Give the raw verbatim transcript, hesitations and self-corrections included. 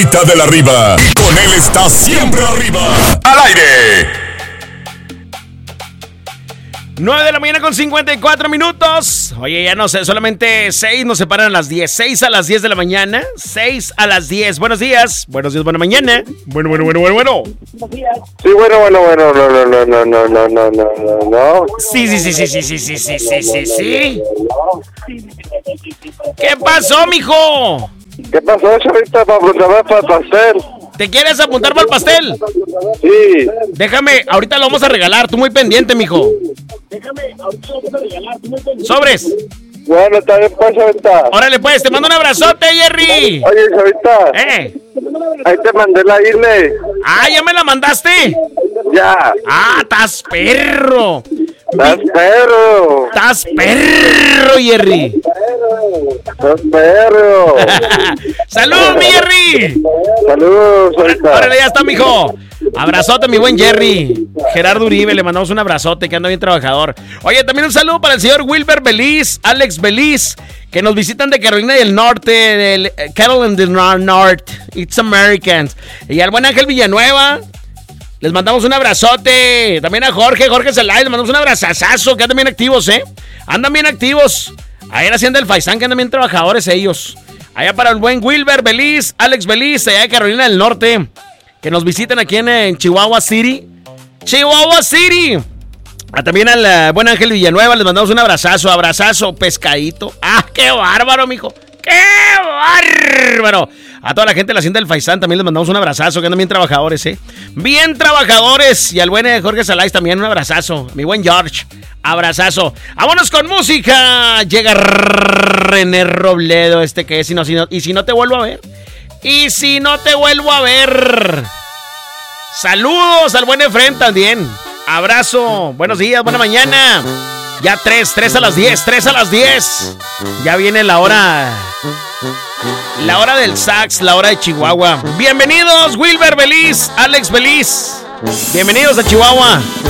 Rita de la Riva. Y con él está siempre arriba. Al aire. nueve de la mañana con cincuenta y cuatro minutos. Oye, ya no sé, solamente seis nos separan a las diez. seis a las diez de la mañana. seis a las diez. Buenos días. Buenos días, buena mañana. Bueno, bueno, bueno, bueno, bueno. Sí, bueno, bueno, bueno, no, no, no, no, no, no, no, no, no, no. Sí, sí, sí, sí, sí, sí, sí, sí, sí, sí, sí. ¿Qué pasó, mijo? ¿Qué pasó, chavita, para apuntarme para el pastel? ¿Te quieres apuntar para el pastel? Sí. Déjame, ahorita lo vamos a regalar. Tú muy pendiente, mijo. Déjame, ahorita lo vamos a regalar. Tú muy pendiente. Sobres. Bueno, está bien, pues, chavita. Órale, pues, te mando un abrazote, Jerry. Oye, chavita. Eh. Ahí te mandé la I N E. Ah, ¿ya me la mandaste? Ya. Ah, estás perro. Estás perro. Estás perro, Jerry. Estás perro. ¡Salud, mi Jerry! Saludos, chavita. Órale, ya está, mijo. Abrazote, mi buen Jerry. Gerardo Uribe, le mandamos un abrazote, que anda bien trabajador. Oye, también un saludo para el señor Wilber Beliz, Alex Beliz, que nos visitan de Carolina del Norte, del Carolina del Norte, It's Americans. Y al buen Ángel Villanueva, les mandamos un abrazote. También a Jorge, Jorge Zelay, les mandamos un abrazazazo, que andan bien activos, ¿eh? Andan bien activos. Ahí en la Hacienda del Faisán, que andan bien trabajadores ellos. Allá para el buen Wilber Beliz, Alex Beliz, allá de Carolina del Norte, que nos visitan aquí en, en Chihuahua City. Chihuahua City. Ah, también al uh, buen Ángel Villanueva, les mandamos un abrazazo, abrazazo, pescadito. ¡Ah, qué bárbaro, mijo! ¡Qué bárbaro! A toda la gente de la Hacienda del Faisán también les mandamos un abrazazo, que andan bien trabajadores, ¿eh? Bien trabajadores. Y al buen Jorge Salais también un abrazazo. Mi buen George, abrazazo. ¡Vámonos con música! Llega René Robledo, este que es, y, no, si no, y si no te vuelvo a ver. Y si no te vuelvo a ver. Saludos al buen Efren también. Abrazo. Buenos días, buena mañana. Ya tres, tres a las diez, tres a las diez. Ya viene la hora. La hora del sax, la hora de Chihuahua. Bienvenidos, Wilber Beliz, Alex Beliz. Bienvenidos a Chihuahua.